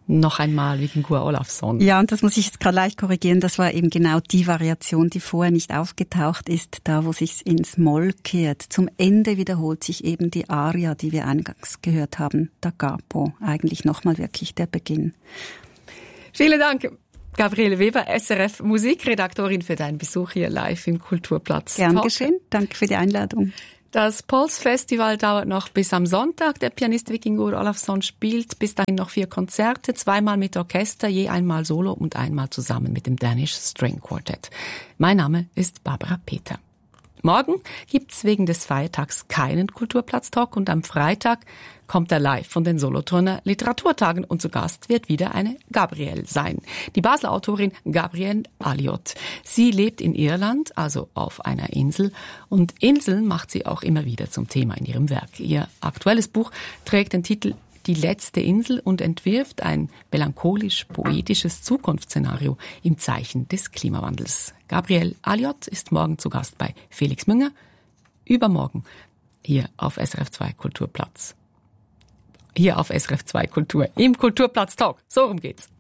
Noch einmal Vikingur Olafsson. Ja, und das muss ich jetzt gerade leicht korrigieren. Das war eben genau die Variation, die vorher nicht aufgetaucht ist, da wo sich's ins Moll kehrt. Zum Ende wiederholt sich eben die Aria, die wir eingangs gehört haben, da capo. Eigentlich nochmal wirklich der Beginn. Vielen Dank, Gabriele Weber, SRF Musikredaktorin, für deinen Besuch hier live im Kulturplatz. Gern geschehen. Danke für die Einladung. Das Pulse-Festival dauert noch bis am Sonntag. Der Pianist Vikingur Olafsson spielt bis dahin noch 4 Konzerte, 2-mal mit Orchester, je einmal solo und einmal zusammen mit dem Danish String Quartet. Mein Name ist Barbara Peter. Morgen gibt's wegen des Feiertags keinen Kulturplatz-Talk und am Freitag kommt er live von den Solothurner Literaturtagen und zu Gast wird wieder eine Gabrielle sein. Die Basler Autorin Gabrielle Alliot. Sie lebt in Irland, also auf einer Insel, und Inseln macht sie auch immer wieder zum Thema in ihrem Werk. Ihr aktuelles Buch trägt den Titel Die letzte Insel und entwirft ein melancholisch-poetisches Zukunftsszenario im Zeichen des Klimawandels. Gabrielle Alliot ist morgen zu Gast bei Felix Münger, übermorgen hier auf SRF 2 Kulturplatz. Hier auf SRF 2 Kultur, im Kulturplatz Talk. So rum geht's.